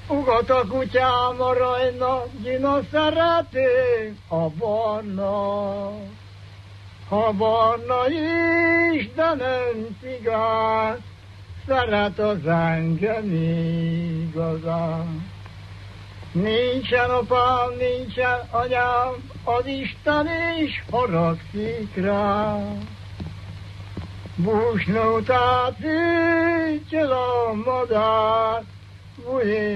Ugat a kutyám a rajna, Gina szereti a barna. Ha barna is, de nem cigány, szeret az engem igazán. Nincsen apám, nincsen anyám, az Isten is haragszik rám. Búsnótát ütjön a madár,